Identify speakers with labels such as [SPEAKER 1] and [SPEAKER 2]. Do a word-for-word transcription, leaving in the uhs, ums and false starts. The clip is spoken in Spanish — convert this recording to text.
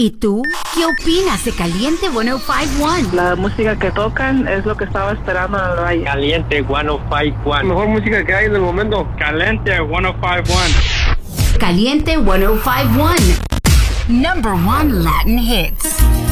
[SPEAKER 1] ¿Y tú? ¿Qué opinas de Caliente ciento cincuenta y uno?
[SPEAKER 2] La música que tocan es lo que estaba esperando en el valle.
[SPEAKER 3] Caliente ciento cincuenta y uno.
[SPEAKER 4] Mejor música que hay en el momento.
[SPEAKER 3] Caliente ciento cincuenta y uno.
[SPEAKER 1] Caliente ciento cincuenta y uno. Number one Latin hits.